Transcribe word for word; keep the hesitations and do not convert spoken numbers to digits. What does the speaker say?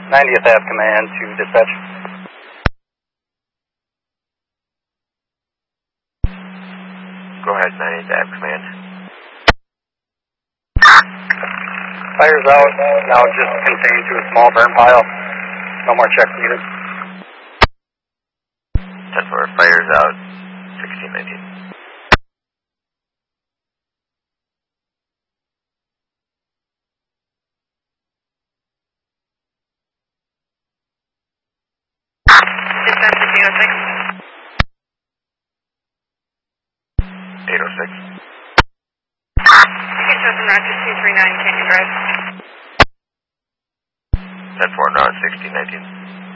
ninetieth Ave Command to dispatch. Go ahead, ninetieth Ave Command. Fire's out, now just contained to a small burn pile. No more checks needed. ten four, fire's out, sixteen nineteen. eight oh six. You can show from Roger two three nine Canyon Drive. ten four, now sixteen nineteen.